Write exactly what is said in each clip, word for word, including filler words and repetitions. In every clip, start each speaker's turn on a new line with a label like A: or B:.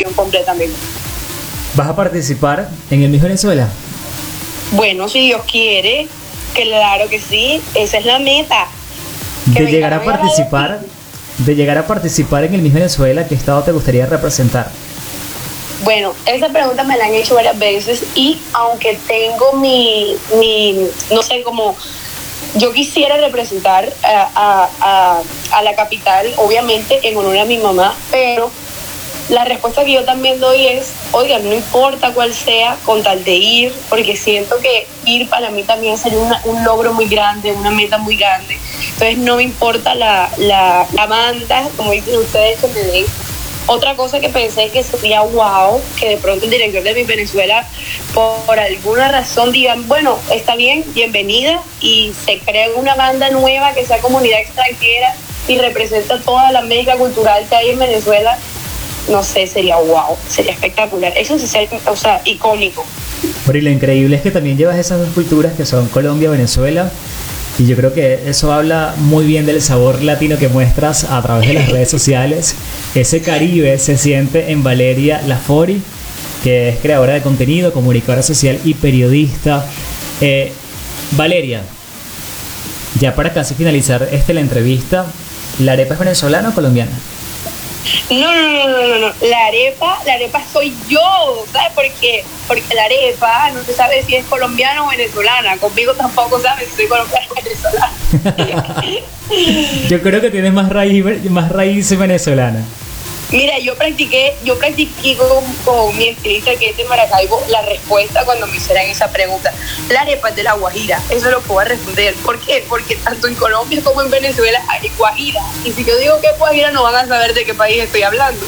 A: completamente.
B: ¿Vas a participar en el Miss Venezuela?
A: Bueno, si Dios quiere, claro que sí, esa es la meta.
B: De llegar a participar, de llegar a participar en el Miss Venezuela, ¿qué estado te gustaría representar?
A: Bueno, esa pregunta me la han hecho varias veces y aunque tengo mi, mi no sé, como yo quisiera representar a, a, a, a la capital, obviamente en honor a mi mamá, pero la respuesta que yo también doy es, oigan, no importa cuál sea, con tal de ir, porque siento que ir para mí también sería una, un logro muy grande, una meta muy grande. Entonces no me importa la, la, la banda, como dicen ustedes, que me den. Otra cosa que pensé que sería wow, que de pronto el director de Miss Venezuela, por, por alguna razón digan, bueno, está bien, bienvenida, y se crea una banda nueva que sea comunidad extranjera y representa toda la médica cultural que hay en Venezuela. No sé, sería wow, sería espectacular. Eso sí sería, o sea, icónico.
B: Pero y lo increíble es que también llevas esas dos culturas que son Colombia y Venezuela. Y yo creo que eso habla muy bien del sabor latino que muestras a través de las redes sociales. Ese Caribe se siente en Valeria Lafori, que es creadora de contenido, comunicadora social y periodista. Eh, Valeria, ya para casi finalizar este, la entrevista, ¿la arepa es venezolana o colombiana?
A: No, no, no, no, no, no. La arepa, la arepa soy yo, ¿sabes por qué? Porque la arepa no se sabe si es colombiana o venezolana. Conmigo tampoco saben si soy colombiana o venezolana.
B: Yo creo que tienes más raíz, más raíz venezolana.
A: Mira, yo practiqué, yo practiqué con, con mi estilista que es de Maracaibo la respuesta cuando me hicieran esa pregunta. La arepa es de la Guajira, eso es lo que voy a responder. ¿Por qué? Porque tanto en Colombia como en Venezuela hay Guajira. Y si yo digo que es Guajira, no van a saber de qué país estoy hablando.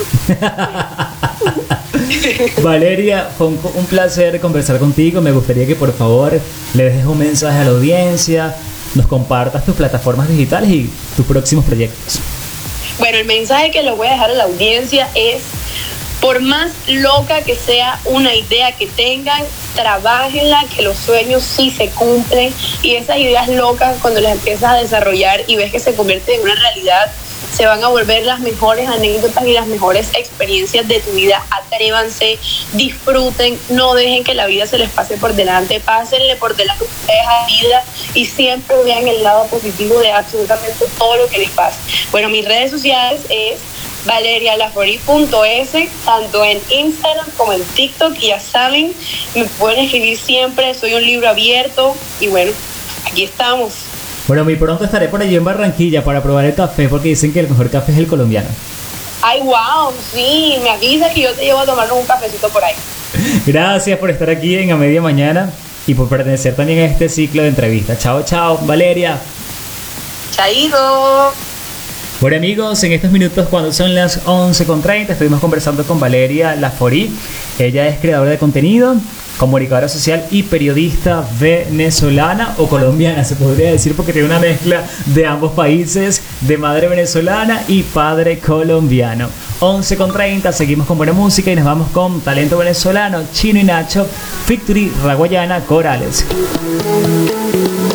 B: Valeria, fue un, un placer conversar contigo. Me gustaría que por favor le dejes un mensaje a la audiencia, nos compartas tus plataformas digitales y tus próximos proyectos.
A: Bueno, el mensaje que le voy a dejar a la audiencia es, por más loca que sea una idea que tengan, trabájenla, que los sueños sí se cumplen, y esas ideas locas cuando las empiezas a desarrollar y ves que se convierten en una realidad, se van a volver las mejores anécdotas y las mejores experiencias de tu vida. Atrévanse, disfruten, no dejen que la vida se les pase por delante, pásenle por delante ustedes a la vida y siempre vean el lado positivo de absolutamente todo lo que les pasa. Bueno, mis redes sociales es valeria lafori punto es, tanto en Instagram como en TikTok, y ya saben, me pueden escribir siempre, soy un libro abierto y bueno, aquí estamos.
B: Bueno, muy pronto estaré por allí en Barranquilla para probar el café, porque dicen que el mejor café es el colombiano.
A: Ay, wow, sí, me avisa que yo te llevo a tomarnos un cafecito por ahí.
B: Gracias por estar aquí en A Media Mañana y por pertenecer también a este ciclo de entrevistas. Chao, chao, Valeria.
A: Chaito.
B: Bueno, amigos, en estos minutos, cuando son las once con treinta, estuvimos conversando con Valeria Lafori. Ella es creadora de contenido, comunicadora social y periodista venezolana o colombiana, se podría decir, porque tiene una mezcla de ambos países, de madre venezolana y padre colombiano. once con treinta, seguimos con buena música y nos vamos con talento venezolano, Chino y Nacho, Victory Raguayana, Corales.